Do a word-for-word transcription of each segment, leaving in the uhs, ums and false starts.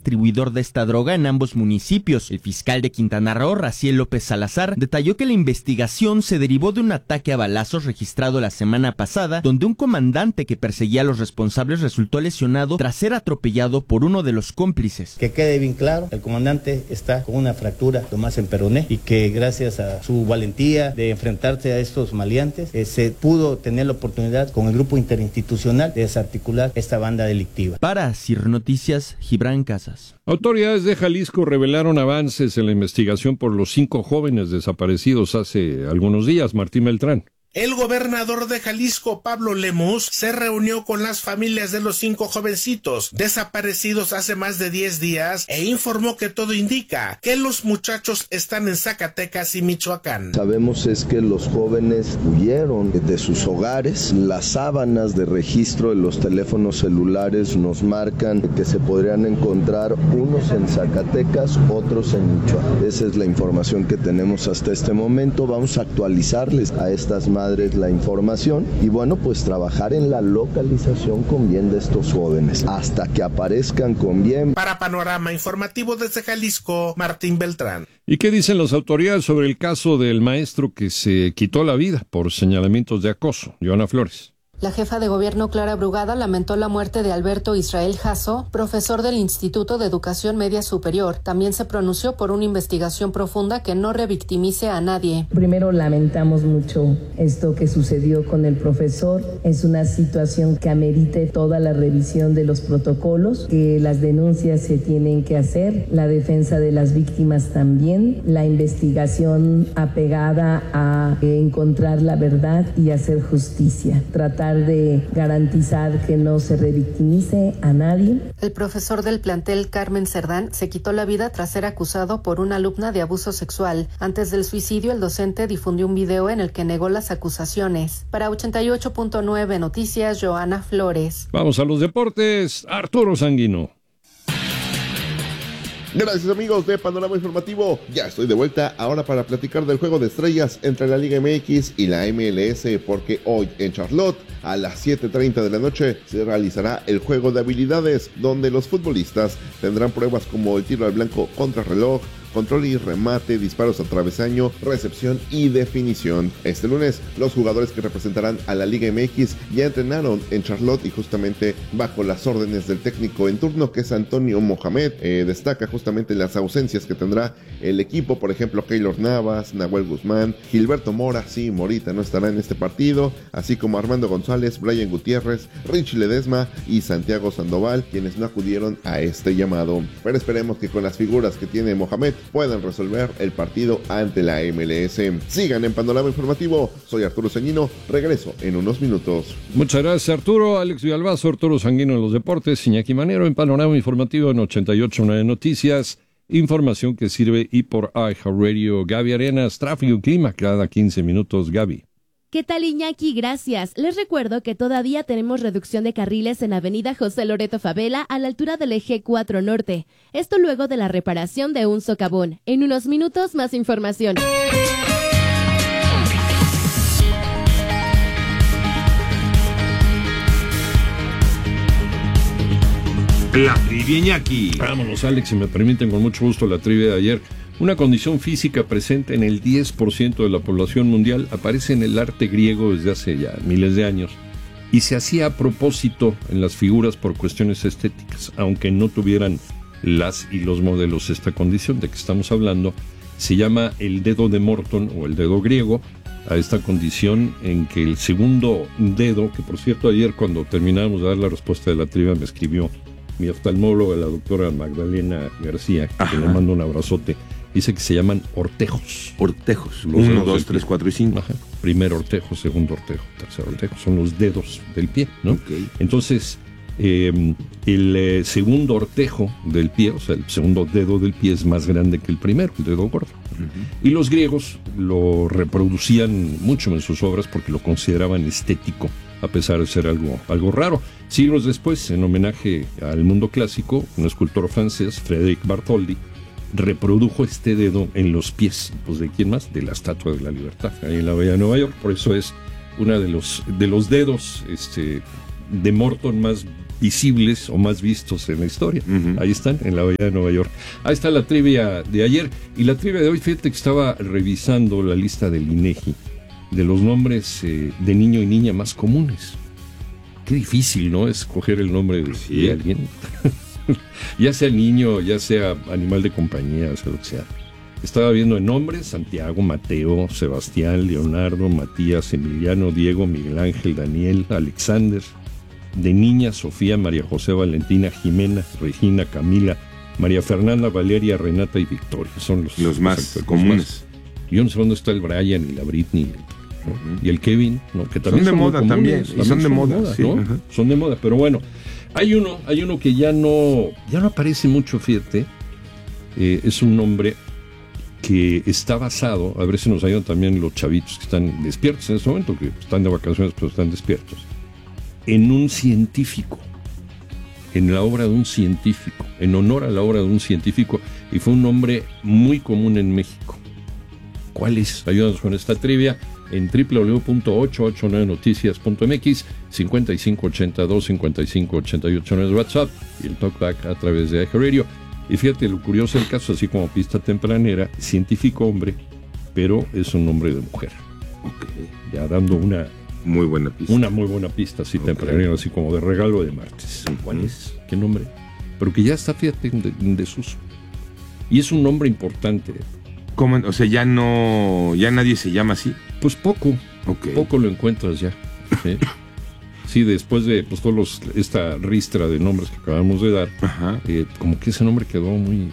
distribuidor de esta droga en ambos municipios. El fiscal de Quintana Roo, Raciel López Salazar, detalló que la investigación se derivó de un ataque a balazos registrado la semana pasada, donde un comandante que perseguía a los responsables resultó lesionado tras ser atropellado por uno de los cómplices. Que quede bien claro, el comandante está con una fractura Tomás en peroné y que gracias a su valentía de enfrentarse a estos maleantes eh, se pudo tener la oportunidad con el grupo interinstitucional de desarticular esta banda delictiva. Para Cir Noticias, Gibran Casas. Autoridades de Jalisco revelaron avances en la investigación por los cinco jóvenes desaparecidos hace algunos días. Martín Beltrán. El gobernador de Jalisco, Pablo Lemus, se reunió con las familias de los cinco jovencitos desaparecidos hace más de diez días e informó que todo indica que los muchachos están en Zacatecas y Michoacán. Sabemos es que los jóvenes huyeron de sus hogares. Las sábanas de registro de los teléfonos celulares nos marcan que se podrían encontrar unos en Zacatecas, otros en Michoacán. Esa es la información que tenemos hasta este momento. Vamos a actualizarles a estas madres la información y bueno, pues trabajar en la localización con bien de estos jóvenes hasta que aparezcan con bien. Para Panorama Informativo desde Jalisco, Martín Beltrán. ¿Y qué dicen las autoridades sobre el caso del maestro que se quitó la vida por señalamientos de acoso? Joana Flores. La jefa de gobierno Clara Brugada lamentó la muerte de Alberto Israel Jasso, profesor del Instituto de Educación Media Superior. También se pronunció por una investigación profunda que no revictimice a nadie. Primero, lamentamos mucho esto que sucedió con el profesor. Es una situación que amerite toda la revisión de los protocolos, que las denuncias se tienen que hacer, la defensa de las víctimas también, la investigación apegada a encontrar la verdad y hacer justicia. Tratar de garantizar que no se revictimice a nadie. El profesor del plantel, Carmen Cerdán, se quitó la vida tras ser acusado por una alumna de abuso sexual. Antes del suicidio, el docente difundió un video en el que negó las acusaciones. Para ochenta y ocho punto nueve Noticias, Joana Flores. Vamos a los deportes. Arturo Sanguino. Gracias amigos de Panorama Informativo, ya estoy de vuelta ahora para platicar del juego de estrellas entre la Liga M X y la M L S, porque hoy en Charlotte a las siete treinta de la noche se realizará el juego de habilidades, donde los futbolistas tendrán pruebas como el tiro al blanco contra reloj, control y remate, disparos a travesaño, recepción y definición. Este lunes, los jugadores que representarán a la Liga M X ya entrenaron en Charlotte y justamente bajo las órdenes del técnico en turno, que es Antonio Mohamed. Eh, destaca justamente las ausencias que tendrá el equipo, por ejemplo, Keylor Navas, Nahuel Guzmán, Gilberto Mora, sí, Morita no estará en este partido, así como Armando González, Brian Gutiérrez, Richie Ledesma y Santiago Sandoval, quienes no acudieron a este llamado. Pero esperemos que con las figuras que tiene Mohamed puedan resolver el partido ante la M L S. Sigan en Panorama Informativo, soy Arturo Sanguino, regreso en unos minutos. Muchas gracias Arturo, Alex Villalbazo, Arturo Sanguino en los deportes, Iñaki Manero en Panorama Informativo en ochenta y ocho punto nueve Noticias, información que sirve y por iHeartRadio. Gaby Arenas, tráfico y clima cada quince minutos, Gaby. ¿Qué tal, Iñaki? Gracias. Les recuerdo que todavía tenemos reducción de carriles en Avenida José Loreto Favela a la altura del eje cuatro Norte. Esto luego de la reparación de un socavón. En unos minutos, más información. La trivia, Iñaki. Vámonos, Alex, si me permiten, con mucho gusto la trivia de ayer. Una condición física presente en el diez por ciento de la población mundial aparece en el arte griego desde hace ya miles de años y se hacía a propósito en las figuras por cuestiones estéticas, aunque no tuvieran las y los modelos. Esta condición de que estamos hablando se llama el dedo de Morton o el dedo griego, a esta condición en que el segundo dedo, que por cierto ayer cuando terminamos de dar la respuesta de la trivia me escribió mi oftalmóloga, la doctora Magdalena García, Ajá. que le mando un abrazote. Dice que se llaman ortejos. Ortejos. Los Uno, dedos dos, del tres, pie. cuatro y cinco. Ajá. Primer ortejo, segundo ortejo, tercer ortejo. Son los dedos del pie, ¿no? Okay. Entonces, eh, el eh, segundo ortejo del pie, o sea, el segundo dedo del pie es más grande que el primero, el dedo gordo. Uh-huh. Y los griegos lo reproducían mucho en sus obras porque lo consideraban estético, a pesar de ser algo, algo raro. Siglos después, en homenaje al mundo clásico, un escultor francés, Frédéric Bartholdi, reprodujo este dedo en los pies, pues ¿de quién más? De la Estatua de la Libertad, ahí en la Bahía de Nueva York. Por eso es uno de los, de los dedos este, de Morton más visibles o más vistos en la historia. Uh-huh. Ahí están, en la Bahía de Nueva York. Ahí está la trivia de ayer. Y la trivia de hoy, fíjate que estaba revisando la lista del INEGI de los nombres eh, de niño y niña más comunes. Qué difícil, ¿no? Escoger el nombre de, sí. de alguien. Ya sea niño, ya sea animal de compañía, o sea lo que sea. Estaba viendo en nombres: Santiago, Mateo, Sebastián, Leonardo, Matías, Emiliano, Diego, Miguel Ángel, Daniel, Alexander. De niña, Sofía, María José, Valentina, Jimena, Regina, Camila, María Fernanda, Valeria, Renata y Victoria. Son los, los más los comunes. Más. Yo no sé dónde está el Brian y la Britney, uh-huh. y el Kevin, ¿no? Que también son de son moda también, también, son de son moda, moda sí, ¿no? uh-huh. Son de moda, pero bueno, hay uno, hay uno que ya no, ya no aparece mucho, fíjate. Eh, es un nombre que está basado, a ver si nos ayudan también los chavitos que están despiertos en este momento, que están de vacaciones pero están despiertos, en un científico, en la obra de un científico, en honor a la obra de un científico, y fue un nombre muy común en México. ¿Cuál es? Ayúdanos con esta trivia en doble u doble u doble u punto ochocientos ochenta y nueve noticias punto m x, cincuenta y cinco ochenta y dos cincuenta y cinco ochenta y ocho nueve WhatsApp y el talkback a través de iHeartRadio. Y fíjate, lo curioso del caso, así como pista tempranera, científico hombre, pero es un nombre de mujer. Okay. Ya dando una muy buena pista. Una muy buena pista, así okay. tempranera, así como de regalo de martes. Uh-huh. ¿Cuál es? ¿Qué nombre? Pero que ya está, fíjate, en, de, en desuso. Y es un nombre importante. ¿Cómo? O sea, ya no, ya nadie se llama así. Pues poco, okay. poco lo encuentras ya. ¿Sí? Sí, después de pues, todos los, esta ristra de nombres que acabamos de dar, eh, como que ese nombre quedó muy...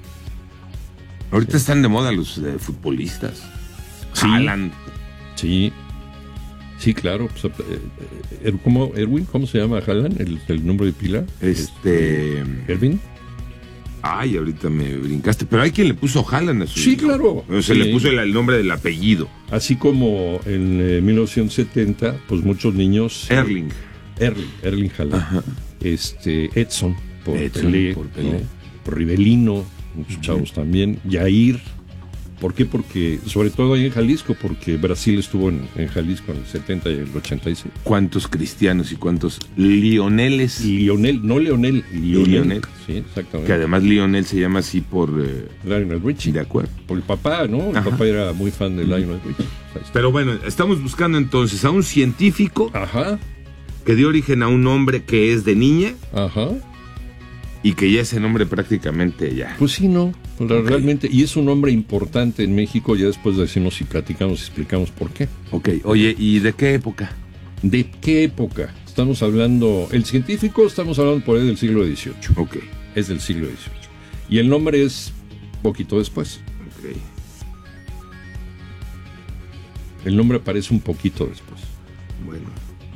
Ahorita sí. están de moda los eh, futbolistas. Sí. Haaland. Sí, sí, claro. Pues, eh, ¿cómo, Erwin, ¿cómo se llama Haaland? ¿El, el nombre de pila? Este... ¿Erwin? Ay, ahorita me brincaste. Pero hay quien le puso Haaland a su Sí, hijo. claro. O sea, sí. le puso el, el nombre del apellido. Así como en eh, mil novecientos setenta, pues muchos niños... Erling. Eh, Erling, Erling Haaland. Ajá. Este, Edson, por Edson, Pelé. por Pelé. ¿no? Por Rivelino, muchos uh-huh. chavos también. Yair. ¿Por qué? Porque, sobre todo ahí en Jalisco, porque Brasil estuvo en, en Jalisco en el setenta y el ochenta y seis. ¿Cuántos cristianos y cuántos Lioneles? Lionel, no Leonel, Lionel. Lionel. Sí, exactamente. Que además Lionel se llama así por... Eh, Lionel Richie. De acuerdo. Por el papá, ¿no? El Ajá. papá era muy fan de Lionel Richie. Pero bueno, estamos buscando entonces a un científico Ajá. que dio origen a un hombre que es de niña. Ajá. Y que ya ese nombre prácticamente ya. Pues sí, no, okay. realmente, y es un nombre importante en México, ya después decimos y platicamos y explicamos por qué. Ok, oye, ¿y de qué época? ¿De qué época? Estamos hablando, el científico estamos hablando por ahí del siglo dieciocho. Ok. Es del siglo dieciocho. Y el nombre es poquito después. Ok. El nombre aparece un poquito después. Bueno.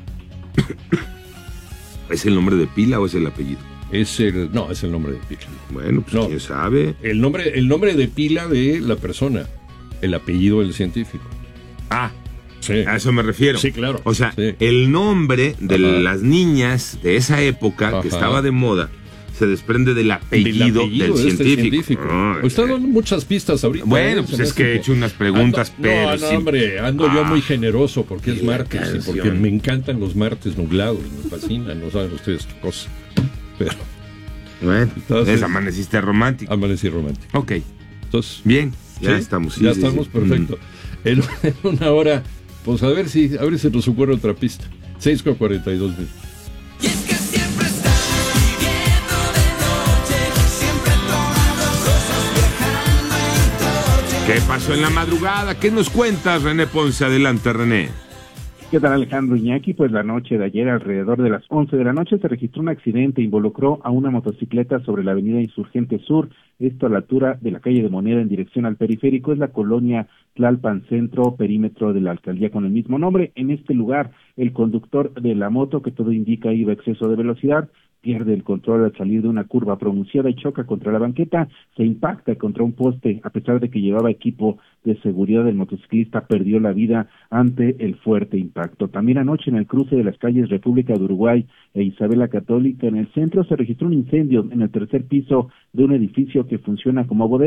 ¿Es el nombre de pila o es el apellido? Es el, no, es el nombre de pila. Bueno, pues no, quién sabe. El nombre, el nombre de pila de la persona, el apellido del científico. Ah, sí. A eso me refiero. Sí, claro. O sea, sí. el nombre de Ajá. las niñas de esa época Ajá. que estaba de moda se desprende del apellido del, apellido del de científico. Este científico. Oh, Están dando muchas pistas ahorita. Bueno, pues es que he hecho unas preguntas, ando, pero... No, no, sin... hombre, ando ah, yo muy generoso porque es martes y porque me encantan los martes nublados, me fascinan, no saben ustedes qué cosa. Pero... Bueno, entonces amaneciste romántico. Amanecí romántico. Ok. Entonces, bien, ya ¿sí? estamos. Sí, ya sí, estamos, sí. perfecto. Mm. En, en una hora, pues a ver si, a ver si nos ocurre otra pista. seis con cuarenta y dos minutos. Y es que siempre estás viviendo de noche, siempre tomando cosas, viajando en coche. ¿Qué pasó en la madrugada? ¿Qué nos cuentas, René Ponce? Adelante, René. ¿Qué tal, Alejandro Iñaki? Pues la noche de ayer, alrededor de las once de la noche, se registró un accidente, involucró a una motocicleta sobre la avenida Insurgente Sur, esto a la altura de la calle de Moneda en dirección al periférico, es la colonia Tlalpan Centro, perímetro de la alcaldía con el mismo nombre. En este lugar, el conductor de la moto, que todo indica iba a exceso de velocidad, pierde el control al salir de una curva pronunciada y choca contra la banqueta, se impacta contra un poste, a pesar de que llevaba equipo de seguridad, el motociclista perdió la vida ante el fuerte impacto. También anoche en el cruce de las calles República de Uruguay e Isabel la Católica, en el centro se registró un incendio en el tercer piso de un edificio que funciona como bodega.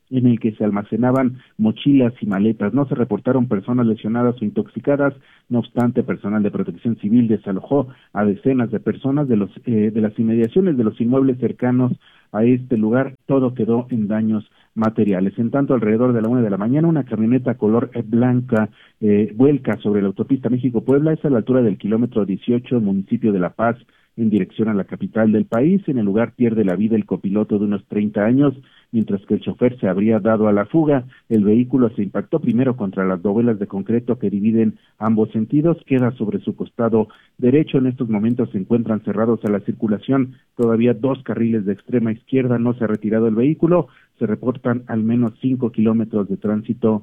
en el que se almacenaban mochilas y maletas. No se reportaron personas lesionadas o intoxicadas. No obstante, personal de Protección Civil desalojó a decenas de personas de los eh, de las inmediaciones de los inmuebles cercanos a este lugar. Todo quedó en daños materiales. En tanto, alrededor de la una de la mañana, una camioneta color blanca eh, vuelca sobre la autopista México-Puebla, es a la altura del kilómetro dieciocho, municipio de La Paz, en dirección a la capital del país. En el lugar pierde la vida el copiloto de unos treinta años, mientras que el chofer se habría dado a la fuga. El vehículo se impactó primero contra las dovelas de concreto que dividen ambos sentidos, queda sobre su costado derecho. En estos momentos se encuentran cerrados a la circulación todavía dos carriles de extrema izquierda, no se ha retirado el vehículo, se reportan al menos cinco kilómetros de tránsito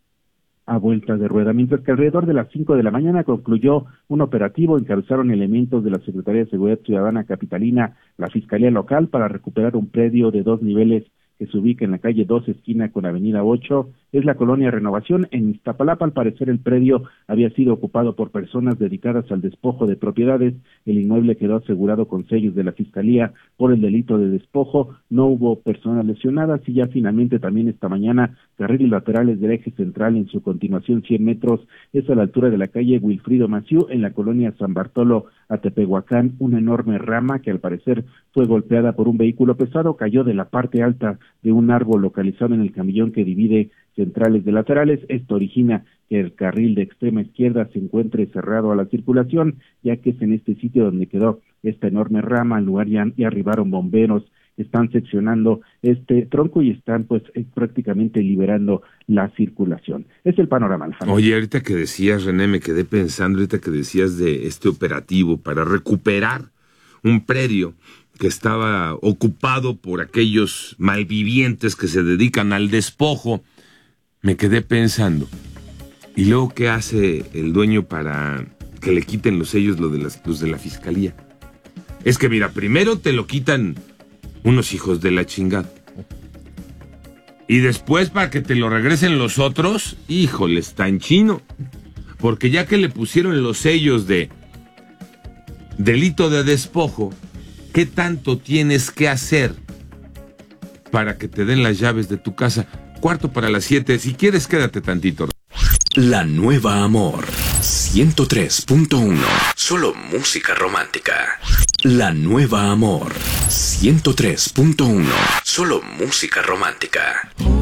a vuelta de rueda, mientras que alrededor de las cinco de la mañana concluyó un operativo. Encabezaron elementos de la Secretaría de Seguridad Ciudadana capitalina, la Fiscalía Local, para recuperar un predio de dos niveles que se ubica en la calle dos, esquina con avenida ocho, es la colonia Renovación, en Iztapalapa. Al parecer el predio había sido ocupado por personas dedicadas al despojo de propiedades. El inmueble quedó asegurado con sellos de la Fiscalía por el delito de despojo. No hubo personas lesionadas y ya finalmente también esta mañana carriles laterales del eje central en su continuación cien metros, es a la altura de la calle Wilfrido Maciú, en la colonia San Bartolo, Atepehuacán. Una enorme rama que al parecer fue golpeada por un vehículo pesado cayó de la parte alta de un árbol localizado en el camellón que divide centrales de laterales. Esto origina que el carril de extrema izquierda se encuentre cerrado a la circulación, ya que es en este sitio donde quedó esta enorme rama. Al lugar ya, ya arribaron bomberos, están seccionando este tronco y están pues eh, prácticamente liberando la circulación. Es el panorama, Alejandro. Oye, ahorita que decías, René, me quedé pensando, ahorita que decías de este operativo para recuperar un predio que estaba ocupado por aquellos malvivientes que se dedican al despojo, me quedé pensando, ¿y luego qué hace el dueño para que le quiten los sellos los de, las, los de la Fiscalía? Es que mira, primero te lo quitan unos hijos de la chingada, y después para que te lo regresen los otros, híjole, está en chino, porque ya que le pusieron los sellos de delito de despojo, ¿qué tanto tienes que hacer para que te den las llaves de tu casa? Cuarto para las siete, si quieres quédate tantito. La Nueva Amor, ciento tres punto uno, solo música romántica. La Nueva Amor, ciento tres punto uno, solo música romántica.